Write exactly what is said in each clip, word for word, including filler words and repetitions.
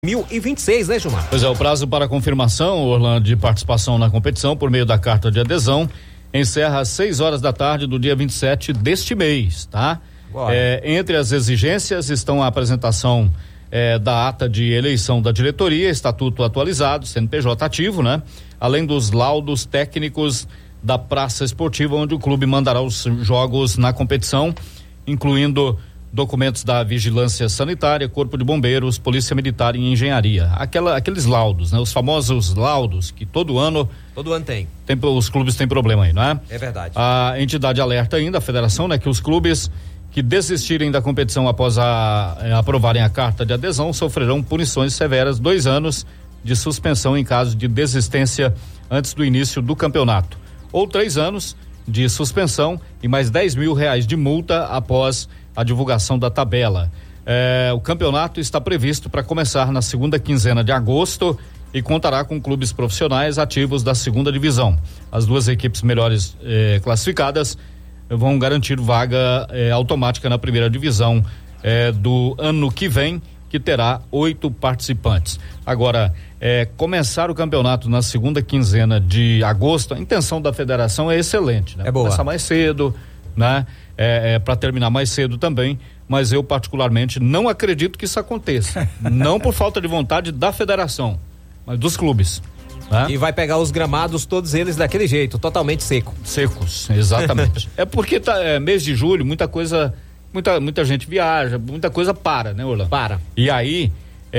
dois mil e vinte e seis, né, Gilmar? Pois é, o prazo para confirmação, Orlando, de participação na competição por meio da carta de adesão encerra às seis horas da tarde do dia vinte e sete deste mês, tá? É, entre as exigências estão a apresentação é, da ata de eleição da diretoria, estatuto atualizado, C N P J ativo, né? Além dos laudos técnicos da praça esportiva onde o clube mandará os jogos na competição, incluindo documentos da vigilância sanitária, corpo de bombeiros, polícia militar e engenharia. Aquela, aqueles laudos, né? Os famosos laudos que todo ano... Todo ano tem. tem. Os clubes têm problema aí, não é? É verdade. A entidade alerta ainda, a federação, né? Que os clubes que desistirem da competição após a, a, aprovarem a carta de adesão sofrerão punições severas, dois anos de suspensão em caso de desistência antes do início do campeonato. Ou três anos de suspensão e mais dez mil reais de multa após a divulgação da tabela. É, o campeonato está previsto para começar na segunda quinzena de agosto e contará com clubes profissionais ativos da segunda divisão. As duas equipes melhores eh, classificadas vão garantir vaga eh, automática na primeira divisão eh, do ano que vem, que terá oito participantes. Agora, eh, começar o campeonato na segunda quinzena de agosto, a intenção da federação é excelente, né? É boa. Começar mais cedo, né? É, é, para terminar mais cedo também, mas eu particularmente não acredito que isso aconteça. Não por falta de vontade da federação, mas dos clubes. Né? E vai pegar os gramados, todos eles daquele jeito, totalmente seco. Secos, exatamente. É porque tá, é, mês de julho, muita coisa, muita, muita gente viaja, muita coisa para, né, Orlando? Para. E aí,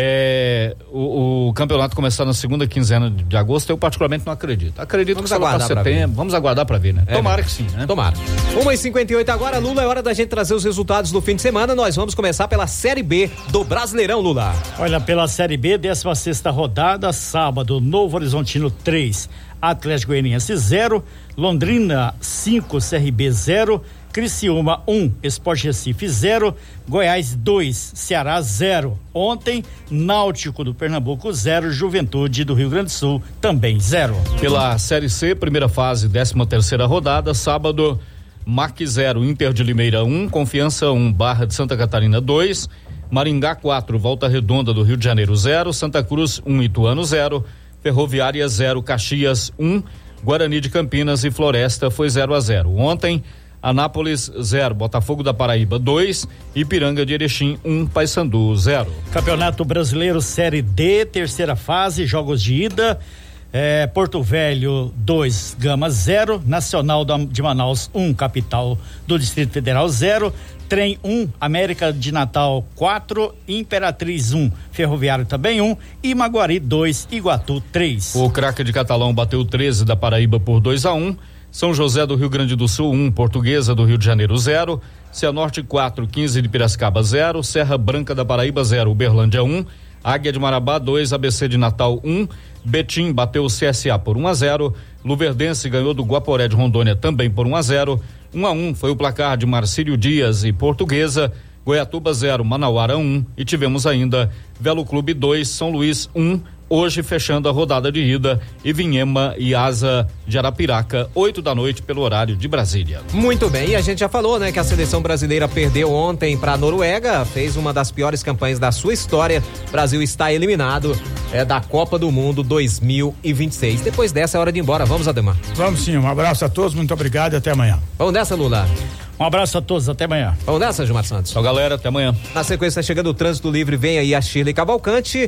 é, o, o campeonato começar na segunda quinzena de, de agosto, eu particularmente não acredito. Acredito vamos que será para setembro, vamos aguardar para ver, né? É, Tomara que sim, né? Tomara. uma e cinquenta e oito agora, Lula, é hora da gente trazer os resultados do fim de semana. Nós vamos começar pela Série B do Brasileirão, Lula. Olha, pela Série B, décima sexta rodada, sábado, Novo Horizontino três, Atlético Goianiense zero, Londrina cinco, C R B zero, Criciúma um, Sport Recife zero, Goiás dois, Ceará zero. Ontem, Náutico do Pernambuco zero, Juventude do Rio Grande do Sul também zero. Pela Série C, primeira fase, décima terceira rodada, sábado, M A C zero, Inter de Limeira um, Confiança um, Barra de Santa Catarina dois, Maringá quatro, Volta Redonda do Rio de Janeiro zero, Santa Cruz um, Ituano zero, Ferroviária zero, Caxias um, Guarani de Campinas e Floresta foi zero a zero. Ontem, Anápolis zero, Botafogo da Paraíba dois, Ipiranga de Erechim um, Paysandu zero. Campeonato Brasileiro Série D, terceira fase, jogos de ida, é, Porto Velho dois, Gama zero, Nacional de Manaus um, Capital do Distrito Federal zero, Trem um, América de Natal quatro, Imperatriz um, Ferroviário também um e Maguari dois, Iguatu três. O Craque de Catalão bateu treze da Paraíba por dois a um. São José do Rio Grande do Sul um, Portuguesa do Rio de Janeiro zero, Cianorte quatro, quinze de Piracicaba zero, Serra Branca da Paraíba zero, Uberlândia um, Águia de Marabá dois, A B C de Natal um, Betim bateu o C S A por um a zero, Luverdense ganhou do Guaporé de Rondônia também por um a zero, um a um foi o placar de Marcílio Dias e Portuguesa, Goiatuba zero, Manauara um e tivemos ainda Velo Clube dois, São Luís um, hoje fechando a rodada de ida, e Vinhema e Asa de Arapiraca, oito da noite pelo horário de Brasília. Muito bem, e a gente já falou, né, que a seleção brasileira perdeu ontem para a Noruega, fez uma das piores campanhas da sua história. O Brasil está eliminado é, da Copa do Mundo dois mil e vinte e seis. Depois dessa é hora de ir embora. Vamos, Ademar? Vamos sim, um abraço a todos, muito obrigado e até amanhã. Vamos nessa, Lula? Um abraço a todos, até amanhã. Vamos nessa, Gilmar Santos? Tchau, galera, até amanhã. Na sequência, tá chegando o Trânsito Livre, vem aí a Shirley Cavalcante.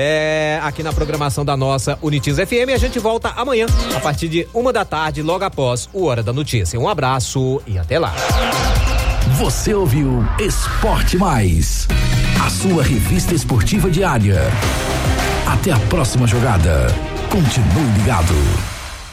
É, aqui na programação da nossa Unitiz F M, a gente volta amanhã a partir de uma da tarde, logo após o Hora da Notícia. Um abraço e até lá. Você ouviu Esporte Mais, a sua revista esportiva diária. Até a próxima jogada. Continue ligado.